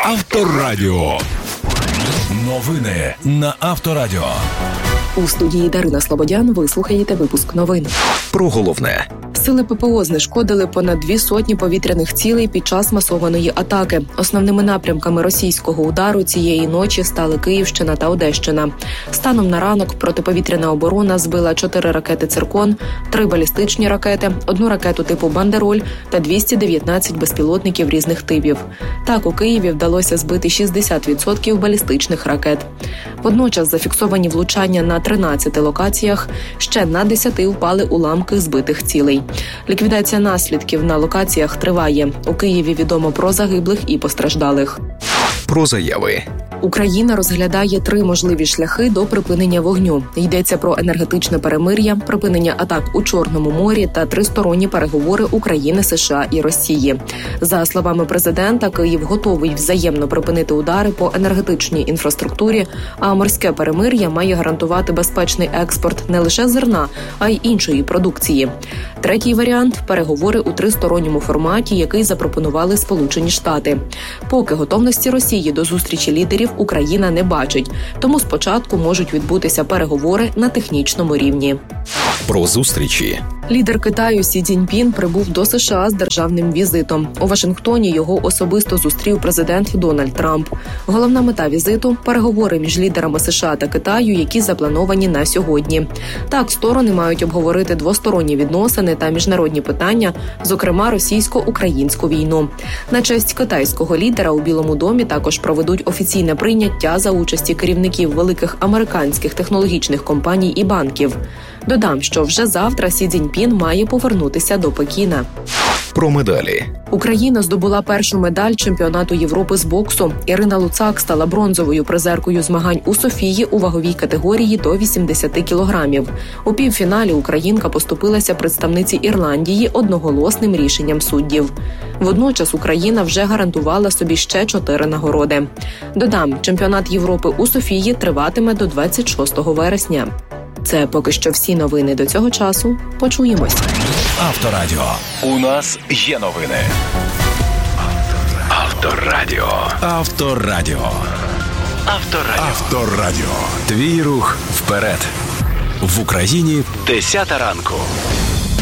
Авторадіо. Новини на Авторадіо. У студії Дарина Слободян ви слухаєте випуск новин. Про головне. Сили ППО знешкодили понад 200 повітряних цілей під час масованої атаки. Основними напрямками російського удару цієї ночі стали Київщина та Одещина. Станом на ранок протиповітряна оборона збила 4 ракети «Циркон», 3 балістичні ракети, 1 ракету типу «Бандероль» та 219 безпілотників різних типів. Так, у Києві вдалося збити 60% балістичних ракет. Водночас зафіксовані влучання на 13 локаціях, ще на 10 впали уламки збитих цілей. Ліквідація наслідків на локаціях триває. У Києві відомо про загиблих і постраждалих. Про заяви. Україна розглядає 3 можливі шляхи до припинення вогню. Йдеться про енергетичне перемир'я, припинення атак у Чорному морі та тристоронні переговори України, США і Росії. За словами президента, Київ готовий взаємно припинити удари по енергетичній інфраструктурі, а морське перемир'я має гарантувати безпечний експорт не лише зерна, а й іншої продукції. Третій варіант – переговори у тристоронньому форматі, який запропонували Сполучені Штати. Поки готовності Росії до зустрічі лідерів Україна не бачить, тому спочатку можуть відбутися переговори на технічному рівні. Про зустрічі. Лідер Китаю Сі Цзіньпін прибув до США з державним візитом. У Вашингтоні його особисто зустрів президент Дональд Трамп. Головна мета візиту – переговори між лідерами США та Китаю, які заплановані на сьогодні. Так, сторони мають обговорити двосторонні відносини та міжнародні питання, зокрема російсько-українську війну. На честь китайського лідера у Білому домі також проведуть офіційне прийняття за участі керівників великих американських технологічних компаній і банків. Додам, що вже завтра Сі Цзіньпін має повернутися до Пекіна. Про медалі. Україна здобула першу медаль чемпіонату Європи з боксу. Ірина Луцак стала бронзовою призеркою змагань у Софії у ваговій категорії до 80 кілограмів. У півфіналі українка поступилася представниці Ірландії одноголосним рішенням суддів. Водночас Україна вже гарантувала собі ще 4 нагороди. Додам, чемпіонат Європи у Софії триватиме до 26 вересня. Це поки що всі новини до цього часу. Почуємось. Авторадіо. У нас є новини. Авторадіо. Авторадіо. Авторадіо. Авторадіо. Твій рух вперед. В Україні 10 ранку.